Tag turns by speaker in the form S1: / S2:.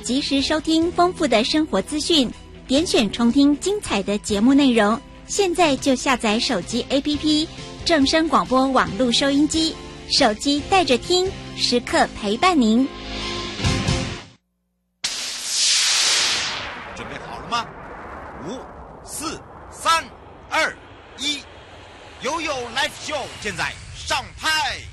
S1: 及时收听丰富的生活资讯，点选重听精彩的节目内容。现在就下载手机 APP 正声广播网络收音机，手机带着听，时刻陪伴您。
S2: 准备好了吗？5、4、3、2、1，悠悠 Live Show 现在上拍。